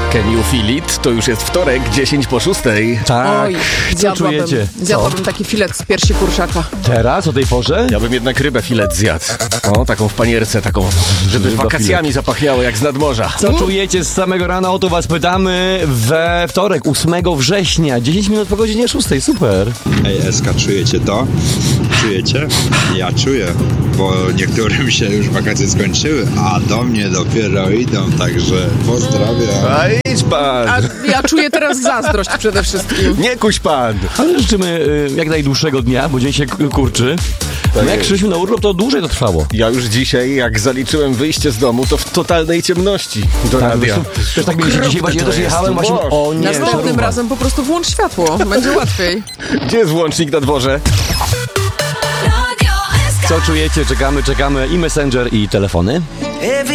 Can you feel it? To już jest wtorek, 10:06. Tak, Oj, co czujecie? zjadłabym taki filet z piersi kurczaka. Teraz, o tej porze? Ja bym jednak rybę filet zjadł. O, taką w panierce, taką, żeby Ryba wakacjami zapachniało jak z nadmorza. Co czujecie z samego rana? O to was pytamy we wtorek, 8 września, 10 minut po godzinie 6. Super. Ej, Eska, czujecie to? Czujecie? Ja czuję, bo niektórym się już wakacje skończyły, a do mnie dopiero idą, także pozdrawiam. A idź pan! A ja czuję teraz zazdrość przede wszystkim. Nie kuś pan! Ale życzymy jak najdłuższego dnia, bo dzień się kurczy. No jak jest. szliśmy na urlop, to dłużej to trwało. Ja już dzisiaj, jak zaliczyłem wyjście z domu, to w totalnej ciemności do radia. Też tak mieliście dzisiaj, właśnie to też jest, jechałem właśnie, Boże. o nie, Następnym żarówka. razem po prostu włącz światło, będzie łatwiej. Gdzie jest włącznik na dworze? Co czujecie? Czekamy i Messenger, i telefony.